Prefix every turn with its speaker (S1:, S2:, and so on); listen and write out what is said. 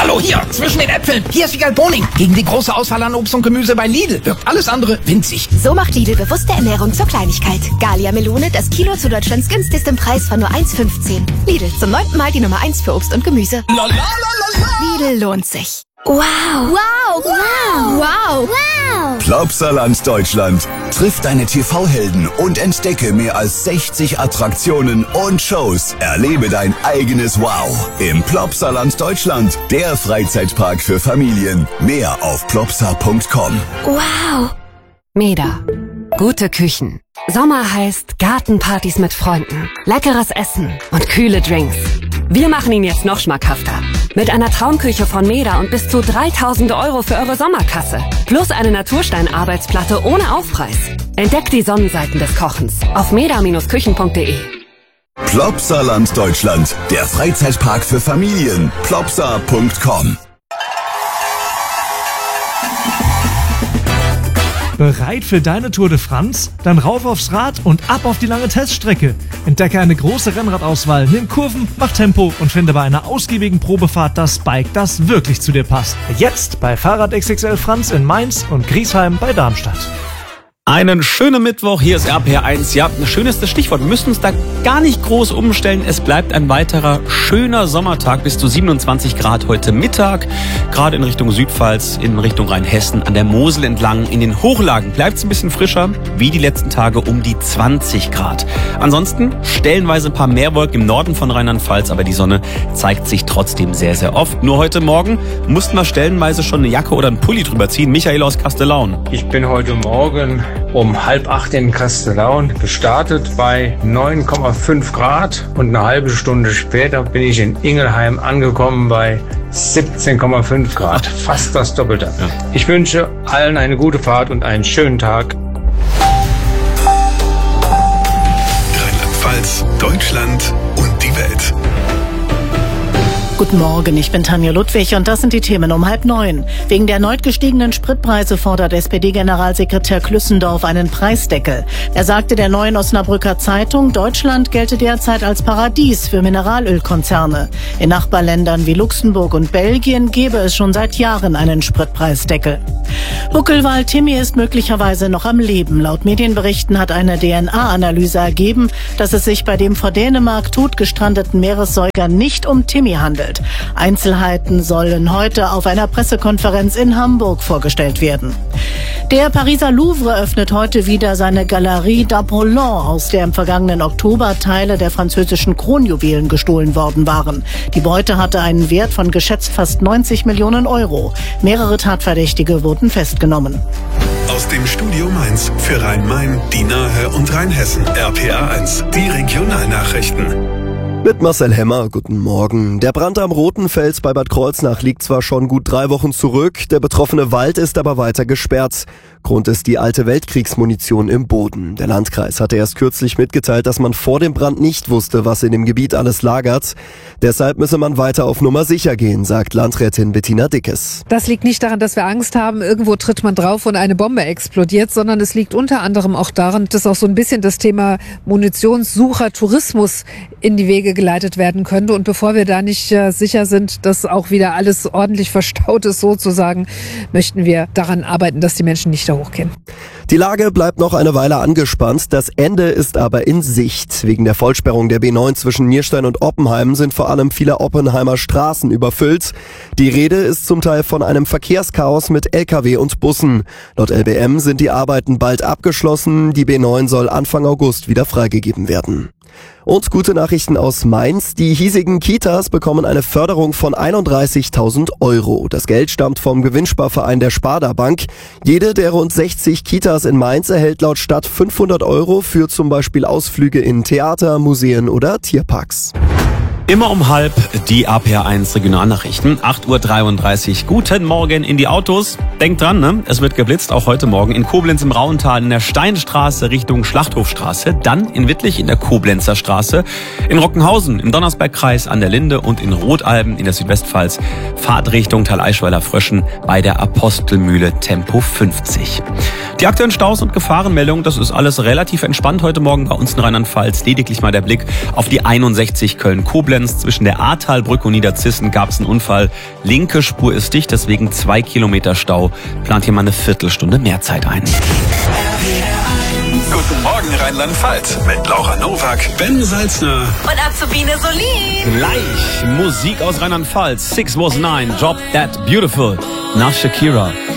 S1: Hallo, hier, zwischen den Äpfeln. Hier ist Wiegald Boning. Gegen die große Auswahl an Obst und Gemüse bei Lidl wirkt alles andere winzig.
S2: So macht Lidl bewusste Ernährung zur Kleinigkeit. Gallia Melone, das Kilo zu Deutschlands günstigstem Preis von nur 1,15. Lidl, zum 9. Mal die Nummer 1 für Obst und Gemüse. Lidl lohnt sich. Wow.
S3: Wow. Wow.
S2: Wow.
S3: Wow.
S4: Plopsaland Deutschland. Triff deine TV-Helden und entdecke mehr als 60 Attraktionen und Shows. Erlebe dein eigenes Wow im Plopsaland Deutschland. Der Freizeitpark für Familien. Mehr auf plopsa.com.
S2: Wow.
S5: Meda. Gute Küchen. Sommer heißt Gartenpartys mit Freunden, leckeres Essen und kühle Drinks. Wir machen ihn jetzt noch schmackhafter. Mit einer Traumküche von Meda und bis zu 3.000 € für eure Sommerkasse. Plus eine Naturstein-Arbeitsplatte ohne Aufpreis. Entdeckt die Sonnenseiten des Kochens auf meda-küchen.de.
S4: Plopsaland Deutschland. Der Freizeitpark für Familien. plopsa.com.
S6: Bereit für deine Tour de France? Dann rauf aufs Rad und ab auf die lange Teststrecke. Entdecke eine große Rennradauswahl, nimm Kurven, mach Tempo und finde bei einer ausgiebigen Probefahrt das Bike, das wirklich zu dir passt. Jetzt bei Fahrrad XXL Franz in Mainz und Griesheim bei Darmstadt.
S7: Einen schönen Mittwoch, hier ist RPR1. Ja, ein schönes Stichwort. Wir müssen uns da gar nicht groß umstellen. Es bleibt ein weiterer schöner Sommertag bis zu 27 Grad heute Mittag. Gerade in Richtung Südpfalz, in Richtung Rheinhessen, an der Mosel entlang. In den Hochlagen bleibt es ein bisschen frischer, wie die letzten Tage um die 20 Grad. Ansonsten stellenweise ein paar Meerwolken im Norden von Rheinland-Pfalz, aber die Sonne zeigt sich trotzdem sehr, sehr oft. Nur heute Morgen mussten wir stellenweise schon eine Jacke oder einen Pulli drüber ziehen. Michael aus Kastellaun.
S8: Ich bin heute Morgen um 7:30 in Kastellaun gestartet bei 9,5 Grad und eine halbe Stunde später bin ich in Ingelheim angekommen bei 17,5 Grad. Fast das Doppelte. Ja. Ich wünsche allen eine gute Fahrt und einen schönen Tag.
S9: Rheinland-Pfalz, Deutschland und die Welt.
S10: Guten Morgen, ich bin Tanja Ludwig und das sind die Themen um 8:30. Wegen der erneut gestiegenen Spritpreise fordert SPD-Generalsekretär Klüssendorf einen Preisdeckel. Er sagte der Neuen Osnabrücker Zeitung, Deutschland gelte derzeit als Paradies für Mineralölkonzerne. In Nachbarländern wie Luxemburg und Belgien gebe es schon seit Jahren einen Spritpreisdeckel. Buckelwal Timmy ist möglicherweise noch am Leben. Laut Medienberichten hat eine DNA-Analyse ergeben, dass es sich bei dem vor Dänemark totgestrandeten Meeressäuger nicht um Timmy handelt. Einzelheiten sollen heute auf einer Pressekonferenz in Hamburg vorgestellt werden. Der Pariser Louvre öffnet heute wieder seine Galerie d'Apollon, aus der im vergangenen Oktober Teile der französischen Kronjuwelen gestohlen worden waren. Die Beute hatte einen Wert von geschätzt fast 90 Millionen €. Mehrere Tatverdächtige wurden festgenommen.
S9: Aus dem Studio Mainz für Rhein-Main, die Nahe und Rheinhessen. RPR1, die Regionalnachrichten.
S11: Mit Marcel Hemmer, guten Morgen. Der Brand am Rotenfels bei Bad Kreuznach liegt zwar schon gut 3 Wochen zurück, der betroffene Wald ist aber weiter gesperrt. Grund ist die alte Weltkriegsmunition im Boden. Der Landkreis hatte erst kürzlich mitgeteilt, dass man vor dem Brand nicht wusste, was in dem Gebiet alles lagert. Deshalb müsse man weiter auf Nummer sicher gehen, sagt Landrätin Bettina Dickes.
S12: Das liegt nicht daran, dass wir Angst haben, irgendwo tritt man drauf und eine Bombe explodiert, sondern es liegt unter anderem auch daran, dass auch so ein bisschen das Thema Munitionssucher, Tourismus in die Wege geleitet werden könnte. Und bevor wir da nicht sicher sind, dass auch wieder alles ordentlich verstaut ist sozusagen, möchten wir daran arbeiten, dass die Menschen nicht da hochgehen.
S11: Die Lage bleibt noch eine Weile angespannt, das Ende ist aber in Sicht. Wegen der Vollsperrung der B9 zwischen Nierstein und Oppenheim sind vor allem viele Oppenheimer Straßen überfüllt. Die Rede ist zum Teil von einem Verkehrschaos mit LKW und Bussen. Laut LBM sind die Arbeiten bald abgeschlossen, die B9 soll Anfang August wieder freigegeben werden. Und gute Nachrichten aus Mainz. Die hiesigen Kitas bekommen eine Förderung von 31.000 €. Das Geld stammt vom Gewinnsparverein der Sparda Bank. Jede der rund 60 Kitas in Mainz erhält laut Stadt 500 € für zum Beispiel Ausflüge in Theater, Museen oder Tierparks.
S7: Immer um 12:30 die RPR1 Regionalnachrichten, 8:33 Uhr. Guten Morgen in die Autos. Denkt dran, ne? Es wird geblitzt, auch heute Morgen in Koblenz im Rauental in der Steinstraße Richtung Schlachthofstraße, dann in Wittlich in der Koblenzer Straße, in Rockenhausen im Donnersbergkreis an der Linde und in Rotalben in der Südwestpfalz. Fahrt Richtung Tal-Eichweiler-Fröschen bei der Apostelmühle Tempo 50. Die aktuellen Staus und Gefahrenmeldungen, das ist alles relativ entspannt heute Morgen bei uns in Rheinland-Pfalz. Lediglich mal der Blick auf die 61 Köln-Koblenz. kennst, zwischen der Ahrtalbrücke und Niederzissen gab es einen Unfall. Linke Spur ist dicht, deswegen 2 Kilometer Stau. Plant hier mal eine Viertelstunde mehr Zeit ein.
S9: Guten Morgen Rheinland-Pfalz mit Laura Nowak, Ben Salzner
S13: und Azubine Solin.
S7: Gleich Musik aus Rheinland-Pfalz. 6 was 9, Drop That Beautiful nach Shakira.